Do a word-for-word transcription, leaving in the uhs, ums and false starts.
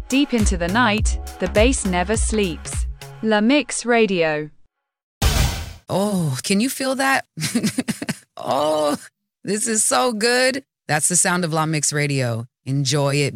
Deep into the night, the bass never sleeps. La Mix Radio. Oh, can you feel that? Oh, this is so good. That's the sound of La Mix Radio. Enjoy it.